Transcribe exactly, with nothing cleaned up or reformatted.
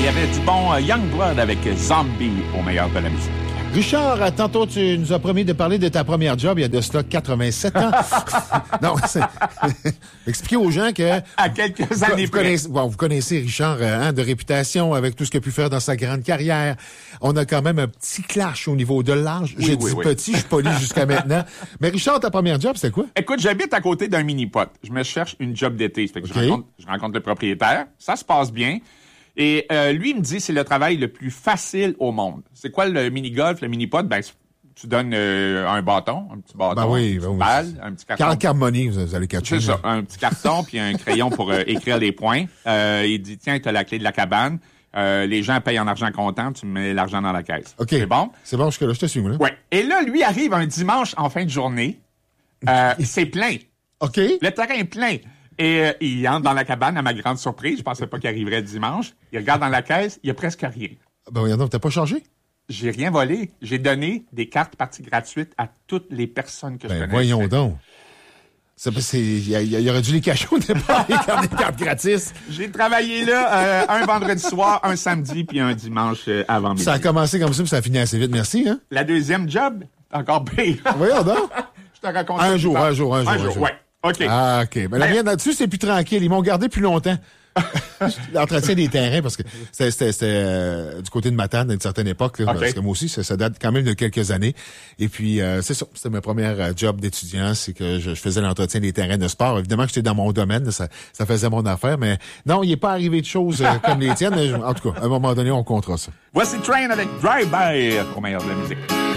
il y avait du bon Youngblood avec Zombie au meilleur de la musique. Richard, tantôt, tu nous as promis de parler de ta première job il y a de cela quatre-vingt-sept ans. Non, c'est... expliquez aux gens que... À quelques années vous connaissez, bon, vous connaissez Richard hein, de réputation avec tout ce qu'il a pu faire dans sa grande carrière. On a quand même un petit clash au niveau de l'âge. Oui, J'ai oui, dit oui. petit, je suis poli jusqu'à maintenant. Mais Richard, ta première job, c'était quoi? Écoute, j'habite à côté d'un mini-pot. Je me cherche une job d'été. Fait que Okay. je, rencontre, je rencontre le propriétaire. Ça se passe bien. Et euh, lui, il me dit c'est le travail le plus facile au monde. C'est quoi le mini-golf, le mini-pot? Ben, tu donnes euh, un bâton, un petit bâton, Ben oui, une ben petite oui. balle, un petit carton. Carl Carmoni, vous vous allez catcher. C'est ça, un petit carton puis un crayon pour euh, écrire les points. Euh, il dit, tiens, tu as la clé de la cabane. Euh, les gens payent en argent comptant, tu mets l'argent dans la caisse. OK. C'est bon? C'est bon, jusque-là, je te suis, moi, là. Ouais. Et là, lui arrive un dimanche en fin de journée. Euh, c'est plein. OK. Le terrain est plein. Et euh, il entre dans la cabane, à ma grande surprise. Je pensais pas qu'il arriverait dimanche. Il regarde dans la caisse, il y a presque rien. Ben, regardons, t'as pas changé? J'ai rien volé. J'ai donné des cartes parties gratuites à toutes les personnes que je Ben, connais. voyons donc. C'est, c'est, il y, a- il y aurait dû les cacher au départ, les cartes, les cartes gratis. J'ai travaillé là euh, un vendredi soir, un samedi, puis un dimanche euh, avant midi. Ça a commencé comme ça, puis ça a fini assez vite. Merci, hein? La deuxième job, encore pire. Voyons donc. Je te raconte Un ça jour, plus tard. un jour, un jour, Un un jour, jour. ouais. OK. Ah, OK. Ben, la Ben- mienne là-dessus, c'est plus tranquille. Ils m'ont gardé plus longtemps. L'entretien des terrains, parce que c'était, c'était, c'était euh, du côté de Matane à une certaine époque. Là, OK. Parce que moi aussi, ça, ça date quand même de quelques années. Et puis, euh, c'est ça. C'était ma première euh, job d'étudiant. C'est que je, je faisais l'entretien des terrains de sport. Évidemment que j'étais dans mon domaine. Ça, ça faisait mon affaire. Mais non, il n'est pas arrivé de choses euh, comme les tiennes. Mais, en tout cas, à un moment donné, on comptera ça. Voici Train avec Drive-By au meilleur de la musique.